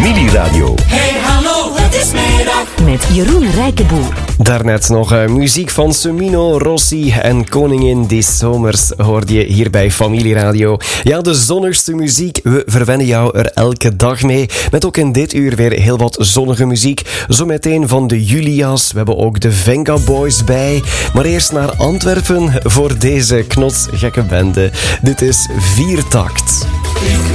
Familieradio. Hey hallo, het is middag. Met Jeroen Rijkenboer. Daarnet nog muziek van Semino, Rossi en Koningin des Zomers hoorde je hier bij Familieradio. Ja, de zonnigste muziek. We verwennen jou er elke dag mee. Met ook in dit uur weer heel wat zonnige muziek. Zometeen van de Julia's. We hebben ook de Venga Boys bij. Maar eerst naar Antwerpen voor deze knotsgekke bende. Dit is Viertakt.